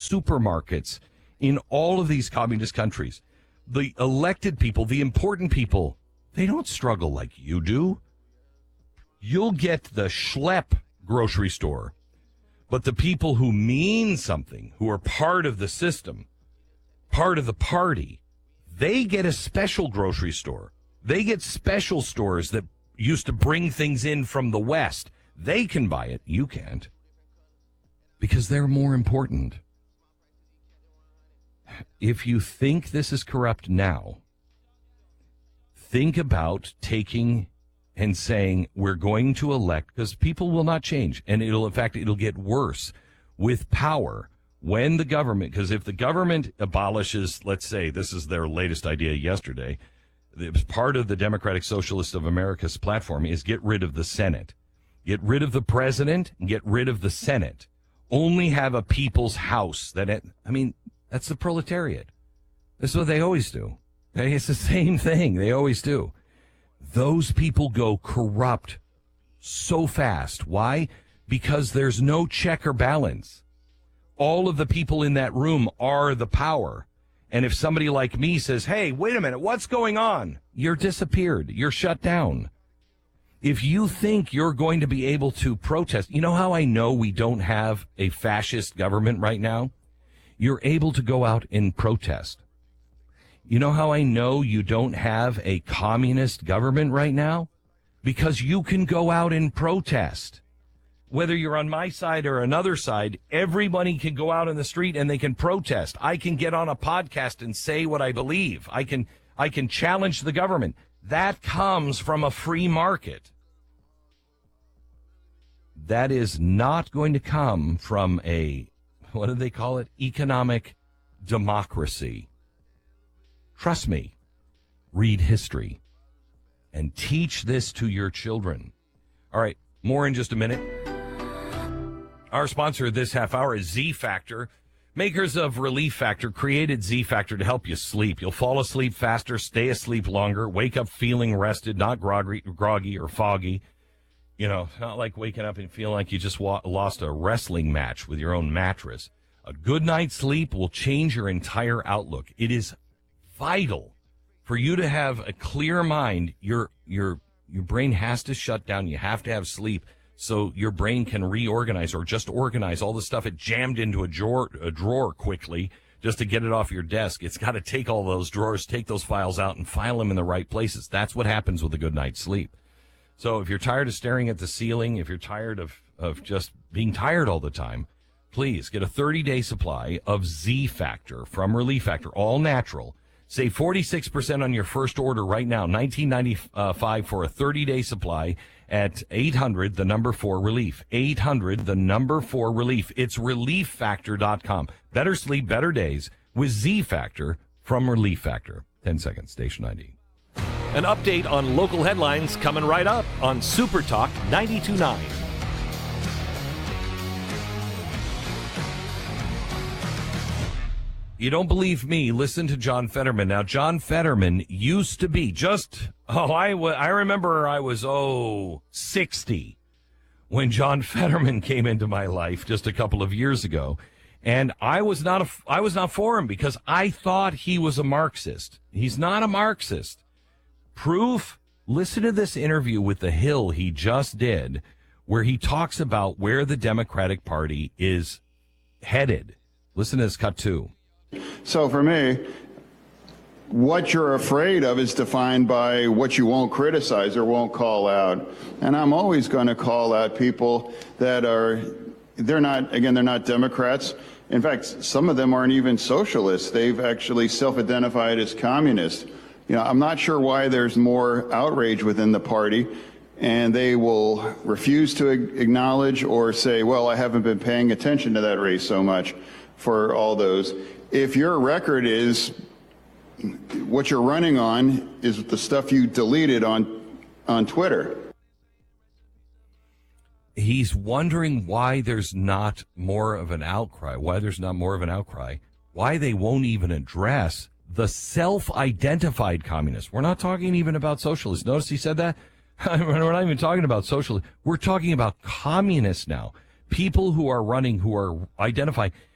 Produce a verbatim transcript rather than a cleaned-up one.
supermarkets in all of these communist countries. The elected people, the important people, they don't struggle like you do. You'll get the schlep grocery store. But the people who mean something, who are part of the system, part of the party, they get a special grocery store. They get special stores that used to bring things in from the West. They can buy it. You can't. Because they're more important. If you think this is corrupt now, think about taking and saying we're going to elect, because people will not change. And it'll, in fact, it'll get worse with power when the government, because if the government abolishes, let's say, this is their latest idea yesterday, it was part of the Democratic Socialists of America's platform, is get rid of the Senate. Get rid of the president and get rid of the Senate. Only have a people's house. That it, I mean, that's the proletariat. That's what they always do. Okay? It's the same thing. They always do. Those people go corrupt so fast. Why? Because there's no check or balance. All of the people in that room are the power. And if somebody like me says, hey, wait a minute, what's going on? You're disappeared. You're shut down. If you think you're going to be able to protest, you know how I know we don't have a fascist government right now? You're able to go out and protest. You know how I know you don't have a communist government right now? Because you can go out and protest. Whether you're on my side or another side, everybody can go out in the street and they can protest. I can get on a podcast and say what I believe. I can I can challenge the government. That comes from a free market. That is not going to come from a, what do they call it? Economic democracy. Trust me. Read history and teach this to your children. All right, more in just a minute. Our sponsor this half hour is Z Factor. Makers of Relief Factor created Z Factor to help you sleep. You'll fall asleep faster, stay asleep longer, wake up feeling rested, not groggy, groggy or foggy. You know, not like waking up and feeling like you just wa- lost a wrestling match with your own mattress. A good night's sleep will change your entire outlook. It is vital for you to have a clear mind. Your your your brain has to shut down. You have to have sleep so your brain can reorganize or just organize all the stuff it jammed into a drawer, a drawer quickly just to get it off your desk. It's got to take all those drawers, take those files out, and file them in the right places. That's what happens with a good night's sleep. So if you're tired of staring at the ceiling, if you're tired of, of just being tired all the time, please get a thirty-day supply of Z Factor from Relief Factor, all natural. Save forty-six percent on your first order right now, nineteen ninety-five for a thirty-day supply at eight hundred, the number four relief. eight hundred, the number four relief. It's relief factor dot com. Better sleep, better days with Z Factor from Relief Factor. ten seconds, station I D. An update on local headlines coming right up on Super Talk ninety-two point nine. You don't believe me? Listen to John Fetterman. Now, John Fetterman used to be just, oh, I, w- I remember I was, oh, sixty when John Fetterman came into my life just a couple of years ago. And I was not a, I was not for him because I thought he was a Marxist. He's not a Marxist. Proof? Listen to this interview with The Hill he just did where he talks about where the Democratic Party is headed. Listen to this cut two. So for me, what you're afraid of is defined by what you won't criticize or won't call out. And I'm always going to call out people that are, they're not, again, they're not Democrats. In fact, some of them aren't even socialists. They've actually self-identified as communists. You know, I'm not sure why there's more outrage within the party, and they will refuse to acknowledge or say, well, I haven't been paying attention to that race so much for all those. If your record is what you're running on is the stuff you deleted on on Twitter. He's wondering why there's not more of an outcry, why there's not more of an outcry, why they won't even address the self-identified communists. We're not talking even about socialists. Notice he said that? We're not even talking about socialists. We're talking about communists now. People who are running, who are identified